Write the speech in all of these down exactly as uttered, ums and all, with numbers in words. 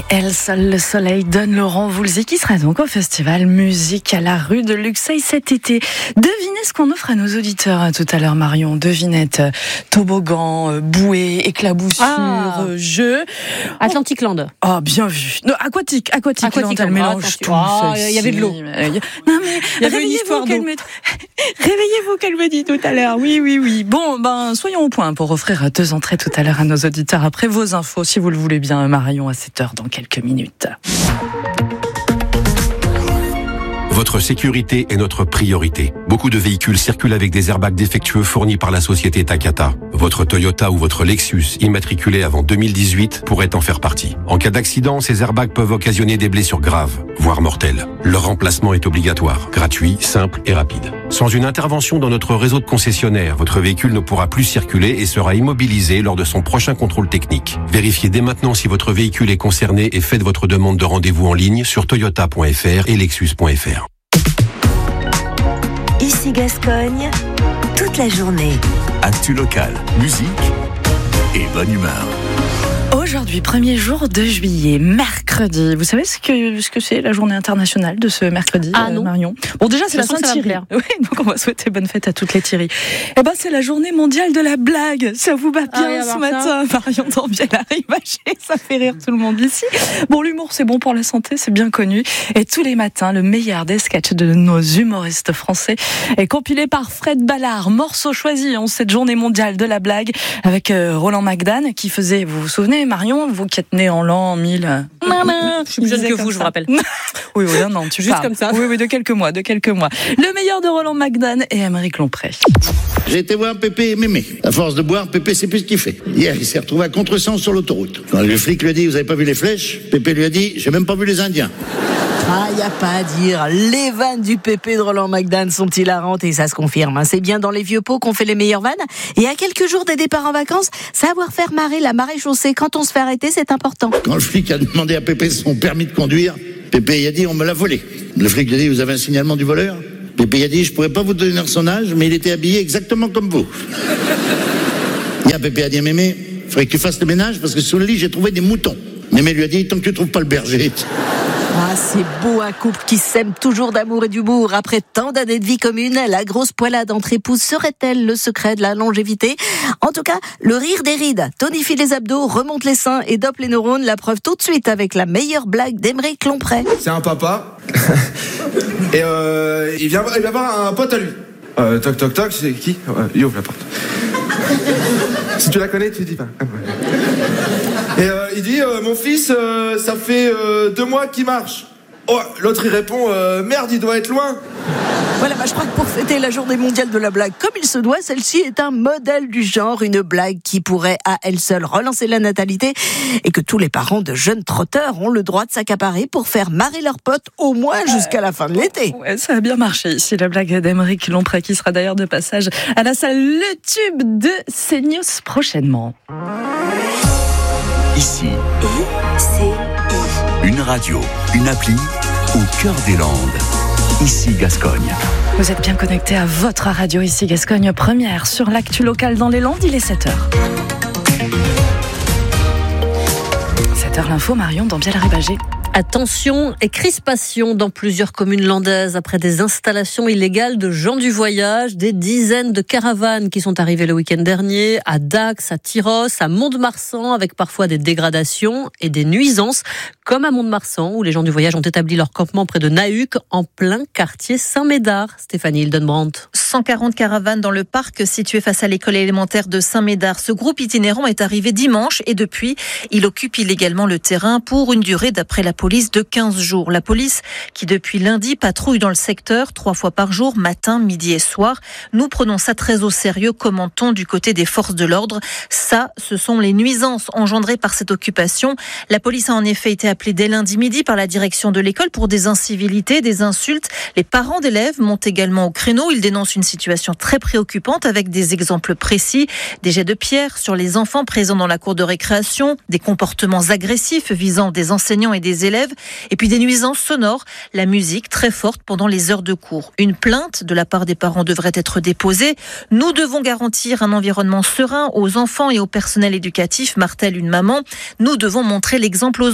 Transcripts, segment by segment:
Et Elle seule le soleil donne Laurent Voulzy qui sera donc au festival Musique à la rue de Luxeuil cet été. Devinez ce qu'on offre à nos auditeurs tout à l'heure, Marion. Devinette, toboggan, bouée, éclaboussure, ah. jeu. Atlantic Land. Oh, bien vu. Non, aquatique, aquatique, aquatique Land, elle mélange tout. Ah, il y avait de l'eau. Non mais réveillez-vous qu'elle me... réveillez-vous qu'elle me dit tout à l'heure. Oui, oui, oui. Bon, ben soyons au point pour offrir deux entrées tout à l'heure à nos auditeurs après vos infos, si vous le voulez bien, Marion, à sept heures dans quelques minutes. Votre sécurité est notre priorité. Beaucoup de véhicules circulent avec des airbags défectueux fournis par la société Takata. Votre Toyota ou votre Lexus, immatriculé avant deux mille dix-huit, pourrait en faire partie. En cas d'accident, ces airbags peuvent occasionner des blessures graves, voire mortelles. Leur remplacement est obligatoire, gratuit, simple et rapide. Sans une intervention dans notre réseau de concessionnaires, votre véhicule ne pourra plus circuler et sera immobilisé lors de son prochain contrôle technique. Vérifiez dès maintenant si votre véhicule est concerné et faites votre demande de rendez-vous en ligne sur toyota point f r et lexus point f r. Ici Gascogne, toute la journée. Actu local, musique et bonne humeur. Aujourd'hui, premier jour de juillet, mercredi. Vous savez ce que ce que c'est la journée internationale de ce mercredi, ah, euh, non. Marion? Bon, déjà c'est la Saint-Thierry. Oui, donc on va souhaiter bonne fête à toutes les Thierry. Eh ben, c'est la journée mondiale de la blague. Ça vous va bien ah, ce matin, ça. Marion Dambiel arrive à chier, ça fait rire tout le monde ici. Bon, l'humour c'est bon pour la santé, c'est bien connu. Et tous les matins, le meilleur des sketchs de nos humoristes français est compilé par Fred Ballard. Morceau choisi en cette journée mondiale de la blague avec euh, Roland McDan qui faisait, vous vous souvenez, Marion, vous qui êtes née en l'an mille. Je suis plus jeune que vous, je vous rappelle. Oui, oui, non, tu juste parles. Comme ça. Oui, oui, de quelques mois, de quelques mois. Le meilleur de Roland McDan et Aymeric Lompré. J'ai été voir Pépé et Mémé. À force de boire, Pépé sait plus ce qu'il fait. Hier, il s'est retrouvé à contresens sur l'autoroute. Quand le flic lui a dit, vous avez pas vu les flèches? Pépé lui a dit, j'ai même pas vu les Indiens. Ah, y a pas à dire. Les vannes du Pépé de Roland McDan sont hilarantes et ça se confirme. C'est bien dans les vieux pots qu'on fait les meilleures vannes. Et à quelques jours des départs en vacances, savoir faire marrer la marée chaussée quand on se fait arrêter, c'est important. Quand le flic a demandé à Pépé son permis de conduire, Pépé il a dit, on me l'a volé. Le flic lui a dit, vous avez un signalement du voleur? Pépé il a dit, je pourrais pas vous donner son âge, mais il était habillé exactement comme vous. Hier, Pépé a dit à Mémé, faudrait que tu fasses le ménage parce que sous le lit, j'ai trouvé des moutons. Mémé lui a dit, tant que tu trouves pas le berger. Ah, c'est beau un couple qui s'aime toujours d'amour et d'humour. Après tant d'années de vie commune, la grosse poilade entre épouses serait-elle le secret de la longévité? En tout cas, le rire des rides tonifie les abdos, remonte les seins et dope les neurones. La preuve tout de suite avec la meilleure blague d'Aymeric Lompré. C'est un papa et euh, il vient, il vient voir un pote à lui. Euh, toc toc toc, c'est qui? euh, Il ouvre la porte. Si tu la connais, tu dis pas. Et euh, il dit, euh, mon fils, euh, ça fait euh, deux mois qu'il marche. Oh, l'autre il répond, euh, merde, il doit être loin. Voilà, bah, je crois que pour fêter la journée mondiale de la blague comme il se doit, celle-ci est un modèle du genre, une blague qui pourrait à elle seule relancer la natalité et que tous les parents de jeunes trotteurs ont le droit de s'accaparer pour faire marrer leurs potes au moins jusqu'à la fin de l'été. Ouais, ça a bien marché ici, la blague d'Aymeric Lompré qui sera d'ailleurs de passage à la salle Le Tube de CNews prochainement. Ici, I C I. une radio, une appli au cœur des Landes. Ici Gascogne. Vous êtes bien connectés à votre radio Ici Gascogne première sur l'actu locale dans les Landes, il est sept heures. sept heures l'info, Marion Dambiel-Ribagé. Attention et crispation dans plusieurs communes landaises après des installations illégales de gens du voyage. Des dizaines de caravanes qui sont arrivées le week-end dernier à Dax, à Tyros, à Mont-de-Marsan, avec parfois des dégradations et des nuisances, comme à Mont-de-Marsan où les gens du voyage ont établi leur campement près de Nahuc, en plein quartier Saint-Médard. Stéphanie Hildenbrandt. cent quarante caravanes dans le parc situé face à l'école élémentaire de Saint-Médard. Ce groupe itinérant est arrivé dimanche et depuis, il occupe illégalement le terrain pour une durée, d'après la police, de quinze jours. La police qui, depuis lundi, patrouille dans le secteur trois fois par jour, matin, midi et soir. Nous prenons ça très au sérieux, commentons du côté des forces de l'ordre. Ça, ce sont les nuisances engendrées par cette occupation. La police a en effet été appelée dès lundi midi par la direction de l'école pour des incivilités, des insultes. Les parents d'élèves montent également au créneau. Ils dénoncent une situation très préoccupante avec des exemples précis, des jets de pierre sur les enfants présents dans la cour de récréation, des comportements agressifs visant des enseignants et des élèves, et puis des nuisances sonores, la musique très forte pendant les heures de cours. Une plainte de la part des parents devrait être déposée. Nous devons garantir un environnement serein aux enfants et au personnel éducatif, martèle une maman. Nous devons montrer l'exemple aux enfants.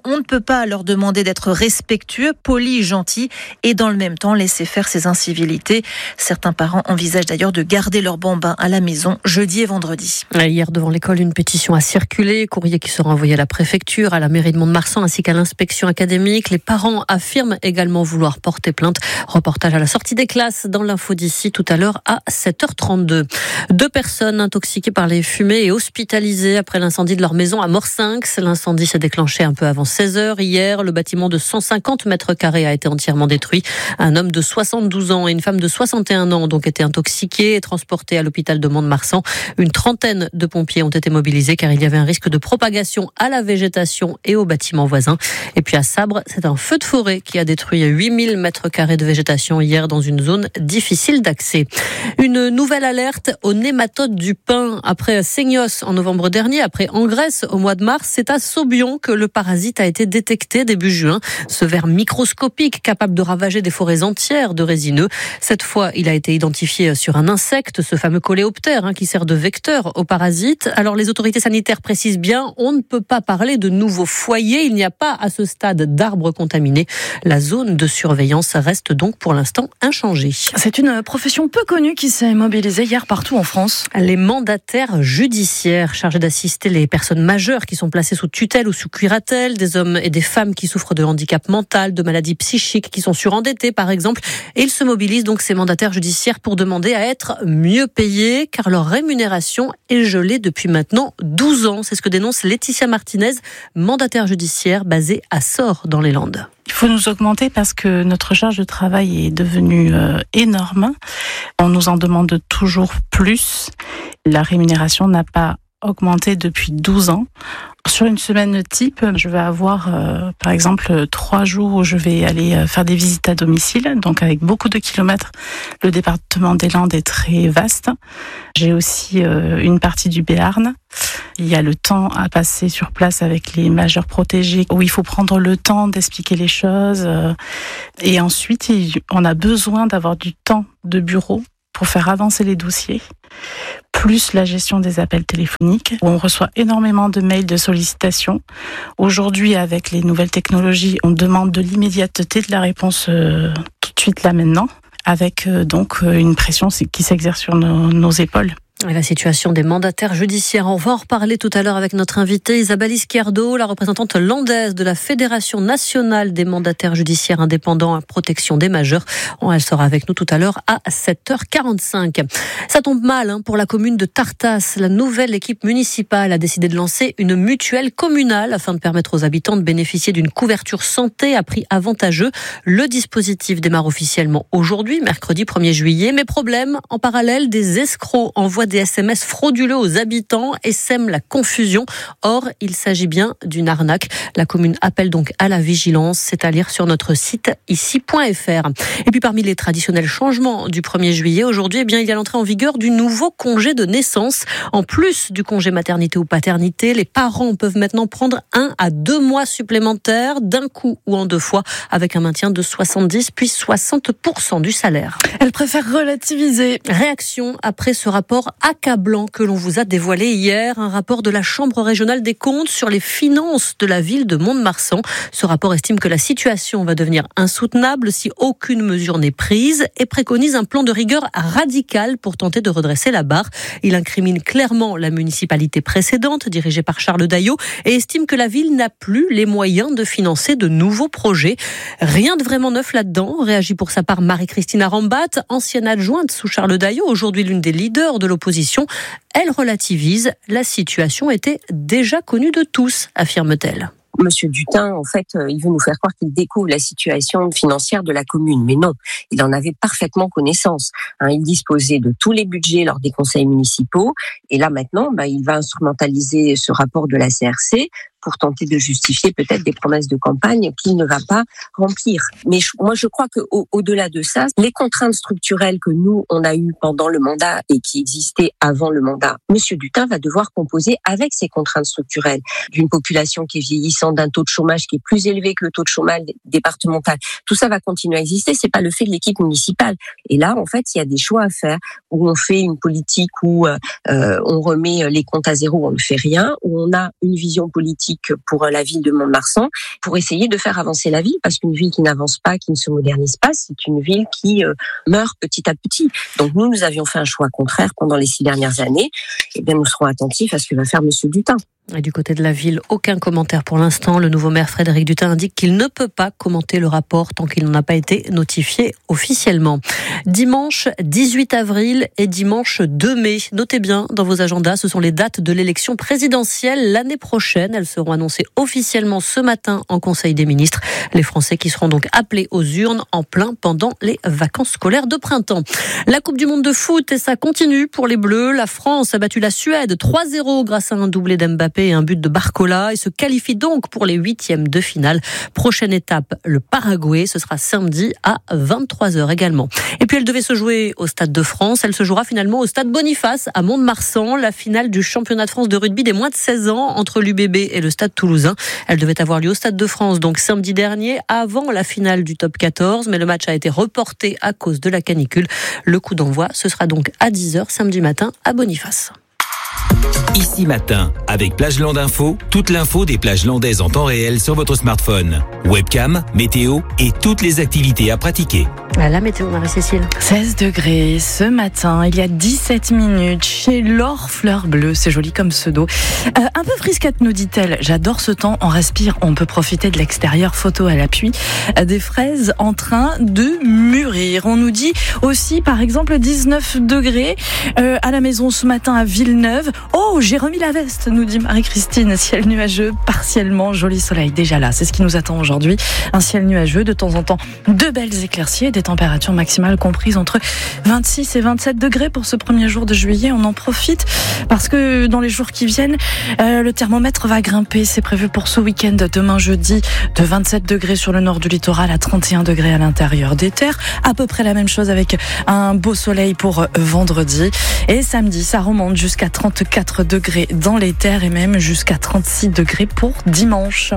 On ne peut pas leur demander d'être respectueux, polis, gentils et dans le même temps laisser faire ces incivilités. Certains parents envisagent d'ailleurs de garder leurs bambins à la maison jeudi et vendredi. Hier, devant l'école, une pétition a circulé, courrier qui sera envoyé à la préfecture, à la mairie de Mont-de-Marsan ainsi qu'à l'inspection académique. Les parents affirment également vouloir porter plainte. Reportage à la sortie des classes dans l'info d'ici tout à l'heure à sept heures trente-deux. Deux personnes intoxiquées par les fumées et hospitalisées après l'incendie de leur maison à Morsinx. L'incendie s'est déclenché un peu avant seize heures. Hier, le bâtiment de cent cinquante mètres carrés a été entièrement détruit. Un homme de soixante-douze ans et une femme de soixante et un ans ont donc été intoxiqués et transportés à l'hôpital de Mont-de-Marsan. Une trentaine de pompiers ont été mobilisés car il y avait un risque de propagation à la végétation et aux bâtiments voisins. Et puis à Sabre, c'est un feu de forêt qui a détruit huit mille mètres carrés de végétation hier dans une zone difficile d'accès. Une nouvelle alerte aux nématodes du pin. Après Seignos en novembre dernier, après Engresse au mois de mars, c'est à Saubion que le parasite a été détecté début juin. Ce ver microscopique capable de ravager des forêts entières de résineux. Cette fois, il a été identifié sur un insecte, ce fameux coléoptère hein, qui sert de vecteur au parasite. Alors les autorités sanitaires précisent bien, on ne peut pas parler de nouveaux foyers. Il n'y a pas à ce stade d'arbres contaminés. La zone de surveillance reste donc pour l'instant inchangée. C'est une profession peu connue qui s'est mobilisée hier partout en France. Les mandataires judiciaires chargés d'assister les personnes majeures qui sont placées sous tutelle ou sous curatelle, des hommes et des femmes qui souffrent de handicap mental, de maladies psychiques, qui sont surendettés par exemple. Et ils se mobilisent donc ces mandataires judiciaires pour demander à être mieux payés car leur rémunération est gelée depuis maintenant douze ans. C'est ce que dénonce Laetitia Martinez, mandataire judiciaire basée à Sort dans les Landes. Il faut nous augmenter parce que notre charge de travail est devenue euh, énorme. On nous en demande toujours plus. La rémunération n'a pas augmenté depuis douze ans. Sur une semaine type, je vais avoir euh, par exemple trois jours où je vais aller faire des visites à domicile, donc avec beaucoup de kilomètres. Le département des Landes est très vaste. J'ai aussi euh, une partie du Béarn. Il y a le temps à passer sur place avec les majeurs protégés, où il faut prendre le temps d'expliquer les choses. Euh, et ensuite, on a besoin d'avoir du temps de bureau pour faire avancer les dossiers, plus la gestion des appels téléphoniques, où on reçoit énormément de mails de sollicitations. Aujourd'hui, avec les nouvelles technologies, on demande de l'immédiateté de la réponse euh, tout de suite là maintenant, avec euh, donc une pression qui s'exerce sur nos, nos épaules. La situation des mandataires judiciaires, on va en reparler tout à l'heure avec notre invitée Isabelle Izquierdo, la représentante landaise de la Fédération nationale des mandataires judiciaires indépendants à protection des majeurs. Elle sera avec nous tout à l'heure à sept heures quarante-cinq. Ça tombe mal hein, pour la commune de Tartas. La nouvelle équipe municipale a décidé de lancer une mutuelle communale afin de permettre aux habitants de bénéficier d'une couverture santé à prix avantageux. Le dispositif démarre officiellement aujourd'hui, mercredi premier juillet. Mais problème, en parallèle, des escrocs envoient des S M S frauduleux aux habitants et sèment la confusion. Or, il s'agit bien d'une arnaque. La commune appelle donc à la vigilance. C'est à lire sur notre site ici point f r. Et puis parmi les traditionnels changements du premier juillet, aujourd'hui, eh bien, il y a l'entrée en vigueur du nouveau congé de naissance. En plus du congé maternité ou paternité, les parents peuvent maintenant prendre un à deux mois supplémentaires d'un coup ou en deux fois avec un maintien de soixante-dix puis soixante pour cent du salaire. Elle préfère relativiser. Réaction après ce rapport accablant que l'on vous a dévoilé hier, un rapport de la Chambre régionale des comptes sur les finances de la ville de Mont-de-Marsan. Ce rapport estime que la situation va devenir insoutenable si aucune mesure n'est prise et préconise un plan de rigueur radical pour tenter de redresser la barre. Il incrimine clairement la municipalité précédente, dirigée par Charles Daillot, et estime que la ville n'a plus les moyens de financer de nouveaux projets. Rien de vraiment neuf là-dedans, réagit pour sa part Marie-Christine Arambat, ancienne adjointe sous Charles Daillot, aujourd'hui l'une des leaders de l'opposition. Elle relativise, la situation était déjà connue de tous, affirme-t-elle. Monsieur Dutin, en fait, il veut nous faire croire qu'il découvre la situation financière de la commune. Mais non, il en avait parfaitement connaissance. Hein, il disposait de tous les budgets lors des conseils municipaux. Et là, maintenant, bah, il va instrumentaliser ce rapport de la C R C pour tenter de justifier peut-être des promesses de campagne qu'il ne va pas remplir. Mais je, moi, je crois qu'au, au-delà de ça, les contraintes structurelles que nous, on a eues pendant le mandat et qui existaient avant le mandat, Monsieur Dutin va devoir composer avec ces contraintes structurelles d'une population qui est vieillissante, d'un taux de chômage qui est plus élevé que le taux de chômage départemental. Tout ça va continuer à exister. C'est pas le fait de l'équipe municipale. Et là, en fait, il y a des choix à faire où on fait une politique où euh, on remet les comptes à zéro, on ne fait rien, où on a une vision politique politique pour la ville de Mont-de-Marsan, pour essayer de faire avancer la ville, parce qu'une ville qui n'avance pas, qui ne se modernise pas, c'est une ville qui euh, meurt petit à petit. Donc nous, nous avions fait un choix contraire pendant les six dernières années. Eh bien, nous serons attentifs à ce que va faire Monsieur Dutin. Et du côté de la ville, aucun commentaire pour l'instant. Le nouveau maire Frédéric Dutin indique qu'il ne peut pas commenter le rapport tant qu'il n'en a pas été notifié officiellement. Dimanche dix-huit avril et dimanche deux mai. Notez bien dans vos agendas, ce sont les dates de l'élection présidentielle l'année prochaine. Elles seront annoncées officiellement ce matin en Conseil des ministres. Les Français qui seront donc appelés aux urnes en plein pendant les vacances scolaires de printemps. La Coupe du Monde de foot, et ça continue pour les Bleus. La France a battu la Suède trois zéro grâce à un doublé d'Mbappé et un but de Barcola et se qualifie donc pour les huitièmes de finale. Prochaine étape, le Paraguay. Ce sera samedi à vingt-trois heures également. Et puis elle devait se jouer au Stade de France. Elle se jouera finalement au Stade Boniface à Mont-de-Marsan. La finale du championnat de France de rugby des moins de seize ans entre l'U B B et le Stade Toulousain. Elle devait avoir lieu au Stade de France donc samedi dernier avant la finale du top quatorze. Mais le match a été reporté à cause de la canicule. Le coup d'envoi, ce sera donc à dix heures samedi matin à Boniface. Ici Matin, avec Plageland Info, toute l'info des plages landaises en temps réel sur votre smartphone. Webcam, météo et toutes les activités à pratiquer. La météo, Marie-Cécile. seize degrés ce matin, il y a dix-sept minutes, chez Laure Fleur Bleue, c'est joli comme pseudo. Euh, un peu frisquette, nous dit-elle. J'adore ce temps, on respire, on peut profiter de l'extérieur, photo à l'appui. Des fraises en train de mûrir. On nous dit aussi, par exemple, dix-neuf degrés euh, à la maison ce matin à Villeneuve. Oh, j'ai remis la veste, nous dit Marie-Christine. Ciel nuageux, partiellement, joli soleil déjà là. C'est ce qui nous attend aujourd'hui. Un ciel nuageux, de temps en temps, de belles éclaircies, des températures maximales comprises entre vingt-six et vingt-sept degrés pour ce premier jour de juillet. On en profite parce que dans les jours qui viennent, euh, le thermomètre va grimper. C'est prévu pour ce week-end, demain jeudi, de vingt-sept degrés sur le nord du littoral à trente et un degrés à l'intérieur des terres. À peu près la même chose avec un beau soleil pour vendredi. Et samedi, ça remonte jusqu'à trente-quatre degrés dans les terres et même jusqu'à trente-six degrés pour dimanche.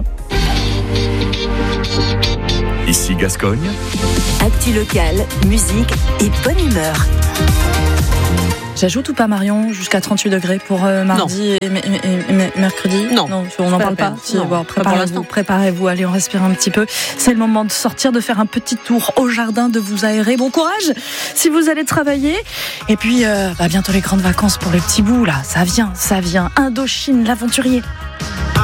Ici Gascogne. Actu locale, musique et bonne humeur. J'ajoute ou pas, Marion, jusqu'à trente-huit degrés pour euh, mardi et, et, et, et mercredi? Non, non on n'en parle pas. Si, non, bon, préparez-vous, préparez-vous, allez, on respire un petit peu. C'est le moment de sortir, de faire un petit tour au jardin, de vous aérer. Bon courage si vous allez travailler. Et puis, euh, bah, bientôt les grandes vacances pour les petits bouts, là. Ça vient, ça vient. Indochine, l'aventurier.